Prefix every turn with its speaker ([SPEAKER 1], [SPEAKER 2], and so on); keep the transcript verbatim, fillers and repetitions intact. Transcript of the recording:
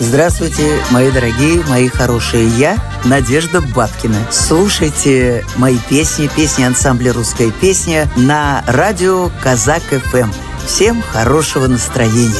[SPEAKER 1] Здравствуйте, мои дорогие, мои хорошие. Я Надежда Бабкина. Слушайте мои песни, песни ансамбля «Русская песня» на радио Казак эф эм. Всем хорошего настроения.